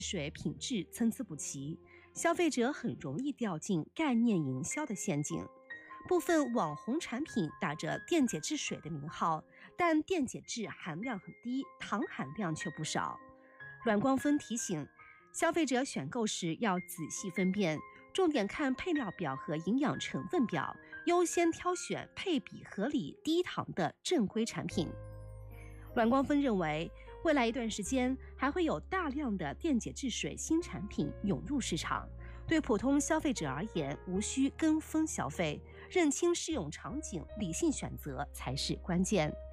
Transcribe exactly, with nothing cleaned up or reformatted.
水品质参差不齐，消费者很容易掉进概念营销的陷阱。部分网红产品打着电解质水的名号，但电解质含量很低，糖含量却不少。阮光芬提醒，消费者选购时要仔细分辨，重点看配料表和营养成分表，优先挑选配比合理、低糖的正规产品。阮光芬认为，未来一段时间还会有大量的电解质水新产品涌入市场，对普通消费者而言，无需跟风消费，认清适用场景，理性选择才是关键。